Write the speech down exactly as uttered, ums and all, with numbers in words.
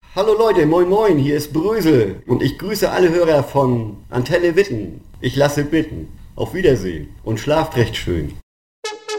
Hallo Leute, moin moin, hier ist Brösel und ich grüße alle Hörer von Antenne Witten. Ich lasse bitten. Auf Wiedersehen und schlaft recht schön.